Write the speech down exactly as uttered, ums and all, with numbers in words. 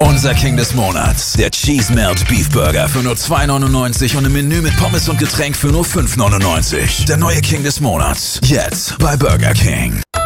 Unser King des Monats, der Cheese Melt Beef Burger für nur zwei neunundneunzig und im Menü mit Pommes und Getränk für nur fünf neunundneunzig. Der neue King des Monats, jetzt bei Burger King.